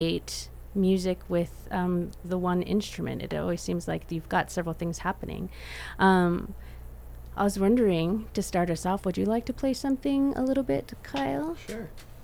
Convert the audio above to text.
create music with the one instrument. It always seems like you've got several things happening. Um, I was wondering, to start us off, would you like to play something a little bit, Kyle? Sure.